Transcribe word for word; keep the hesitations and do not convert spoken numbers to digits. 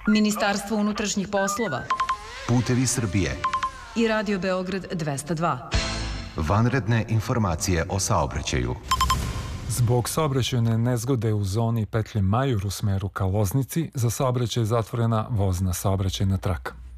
Ministarstvo unutrašnjih poslova, Putevi Srbije i Radio Beograd dvesta dva. Vanredne informacije o saobraćaju. Zbog saobraćajne nezgode u zoni petlje Majur u smeru ka Loznici, za saobraćaj je zatvorena vozna saobraćajna traka.